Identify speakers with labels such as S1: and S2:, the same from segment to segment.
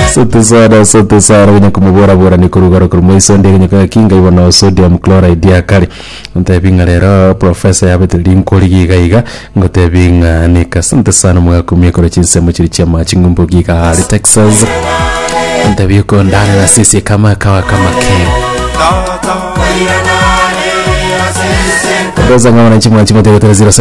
S1: Sote sana kwenye kumubora bora ni kurugara kurumaiso ndiye nyaka kinga ibona sodium chloride ya kali ntebinga rero professor yabete linkoli gigaiga ngotebinga nika sote sana mwa kumye kore chinse mu kiri cyama chingumbo giga ali Texas ntebiko ndani na sisi kama kawa kama king Roza ngama na chimwa chimwa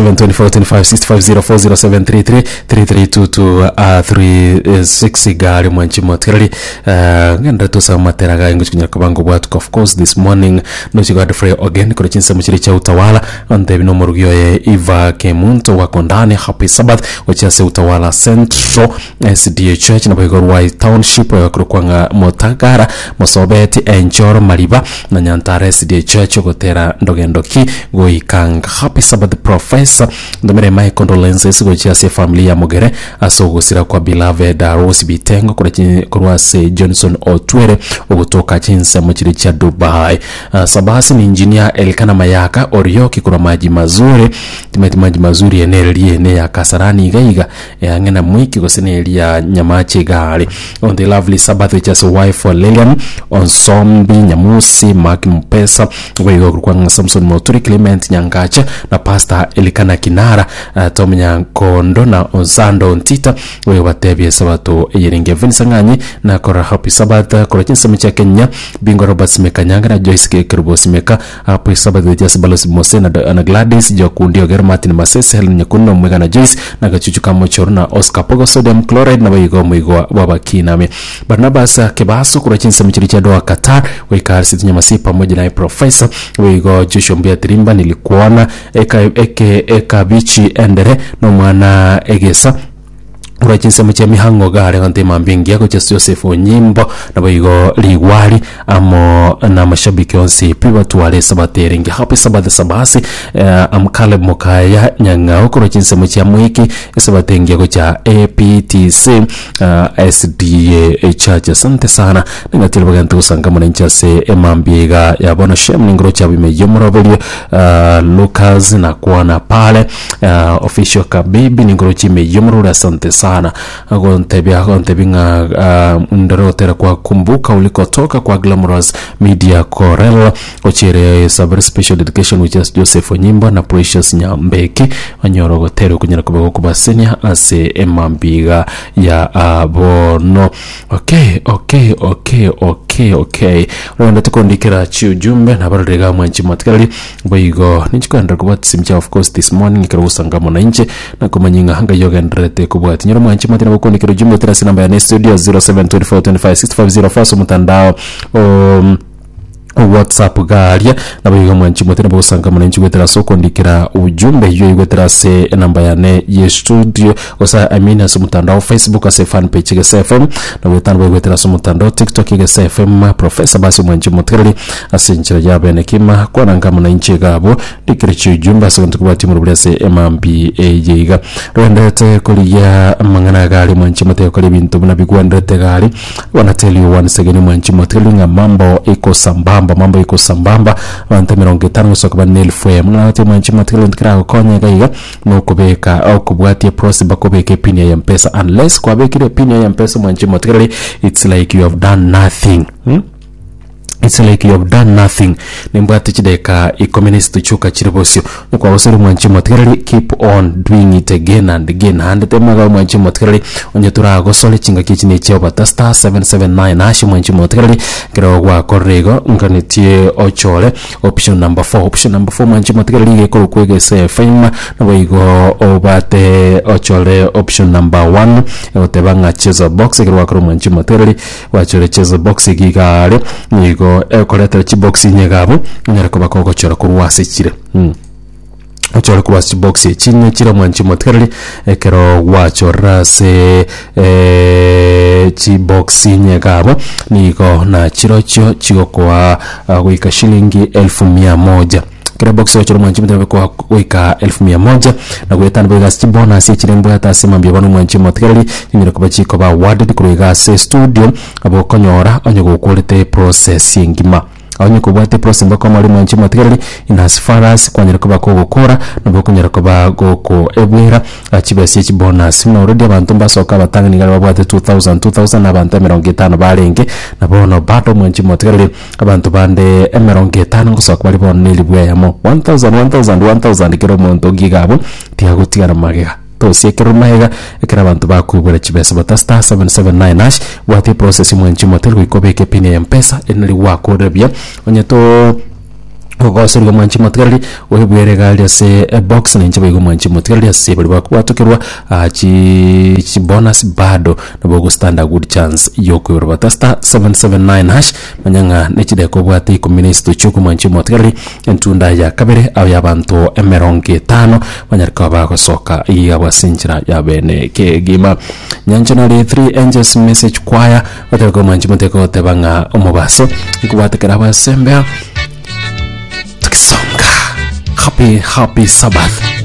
S1: 07242565040733332236 gari mwa chimwa tirali ngenda tusa materaga ingo chinya kabango bwatu of course this morning no chigada free again kore chinsa muchiri cha utawala ante bino morugyo ye Eva Kemunto wako ndani happy Sabbath wachase utawala Central SDA Church na Boigor White Township yakurukwanga Motagara Mosobeti Enchoro Maliba na Nyantare SDA Church gotera ndogendoki goika happy Sabbath professor ndomere my condolences go chase family ya Mogere asogosira kwa beloved Rose Bitengo kwa se Johnson Otwere ugutoka chinsa mchiri cha Dubai. Sabasi ni engineer Elkana Mayaka Orioki kuna maji mazuri timeti maji mazuri ene ya Kasarani igaiga ngena mwiki gosene ya Nyamache gari on the lovely Sabbath which is wife for Lilian on Sombi Nyamusi Mark Mpesa wewe kwa Samson Moturi Clement Nyangacha na pastor Elikana Kinara Tom Nyankondo na Ozando Ntita wewe watebye Sabato yeringe Vinsanganyi na kora happy Sabbath kora chinsa mcha Kenya Bingo Robert Simeka Nyanga na Joyce Kerubo Simeka happy Sabbath with just Balos Mose na Gladys Jokundi Oger Martin Masese Helen Nyakundo Mwega na Joyce na Gachuchu Kamochoro na Oscar Pogo Sodium Chloride na Waigo Mwigo Wabakiname Barnabas Kebaso kora chinsa mchiricha doa Qatar wika Arsiti Nyamasi pamoja na professor Waigo Joshua Mbia Tirimba nilikuona eka bichi endere no mwana egesa urachinse mche mihango gare kante mambingi yako cha Joseph Onyimbo na Boigo Liwali amo na mashabiki onsi piwa tuwale sabateringi happy Sabbath sabasi amkale mokaya nyanga urachinse mche mwiki sabatengi yako cha APTC SDA Church asante sana ningatili bagantu usangamo na nchase emambiga ya bono shem ningro cha wime yomorobelio Lucas na kuwana pale official kabibi ningro chime yomorobelio asante sana agontebinga ndorotera kwa kumbuka ulikotoka kwa Glamorous Media Corel ochere saber special dedication which is Joseph Onyimbo na Precious Nyambeki anyorogotero kunyera kubego kubasenya ase emambiga ya abono okay rwanda tukondikira cyujumbe nabarurega mwanchi matkali boigo nichikwenda kubatsimcha of course this morning ikirusangamo na nje na kumanyinga hanga yoga ndrete kubwati nyoro mwanchi matina bakondikira jumbe terasi namba ya studio 0724256504 mutandao WhatsApp galia na bigo mwanchi mutena bosanga mwanchi gwetera soko ndikira ujumbe hiyo gwetera se namba ya ne ye studio osa amina so mutandao Facebook ase fan page ya SFM na wetana gwetera so mutandao TikTok ya SFM professor basi mwanchi mutera asinchira yabe nekima kwa nangamo na nchi gabo ndikira chi ujumbe so ndikubati mu bulese MMB ejiga rwendete kuliya mangana gali mwanchi mutera kali bintu na bigwandete gali wana tell you once again mwanchi mutera nga mambo iko sambamba mambo iko sambamba wante 50 soka banel fwe mwana ate mwanchi matkelo ndikira konya gaiga no kubeka au kubwati process bakobeke pin ya mpesa unless kwa bekire pin ya mpesa mwanchi matkelo it's like you have done nothing It's like you have done nothing. Nimbati chideka communist chuka chiribosio. Kwa usuri mwanchi matkeli keep on doing it again and again. Hande temaga mwanchi matkeli onyetura agosole chinga kichini cheo batasta 779 ashi mwanchi matkeli kira wa korego nganitie ochole option number 4. Option number 4 mwanchi matkeli gekoro kwege SFM na waigo obate ochole option number 1 otebanga chezo box kira wa mwanchi matkeli wachole chezo box gigare nigo koleta chiboxi nyegabo nyarako bakoko chora kurwase chire ochora kurwase boxi chinye chira mwanchi motkerli ekero wachora se chiboxi nyegabo niko na chirocho chigokwa wika shilingi 1100 kira box ochoro mwanchi mutebe kwa wika 1100 na gwetana bega chibona se chirembo yata sema mbibano mwanchi motkerli nyira kubachiko ba awarded kuiga se studio abo konyora onye gukurite process ngima abanye kubwate process mbako mali mwanchi matirali in as far as kwanyera kuba ko gukora no kunyera kuba goko ebwera achibese chi bonus no already abantu basoka batanga ningala babwate 2000 abantu 50 barenge nabono bato mwanchi matirali abantu bande 50 ngosoka bali boneli bweyamo 1000 kiro monto gigabo tiagutigara magega to sekero mahega ekera abantu bakubura chibesa batasta 779 hash wati process mwanchi matirali ikobeke pini ya mpesa enali wako rebia onyeto ogosirwa mwanchi matirali webwere gali se box na nje bego mwanchi matirali se bali bakwatokirwa chi bonus bado na bogo standard good chance yoko batasta 779 hash manyanga nechide ko bwati communist chuku mwanchi matirali entunda ya kabere au ya bantu 50 manyarka ba kosoka iya wasinjira ya bene ke gima nyanchonali 3 angels message choir batako mwanchi mateko tebanga omobaso ikubatekera basembe Happy Sabbath.